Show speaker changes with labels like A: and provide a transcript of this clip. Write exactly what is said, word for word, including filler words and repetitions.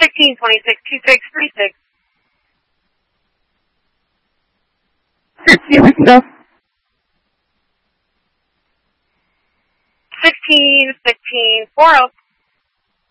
A: sixteen twenty-six two six three six.
B: Fifteen, no.
A: Sixteen sixteen four oh.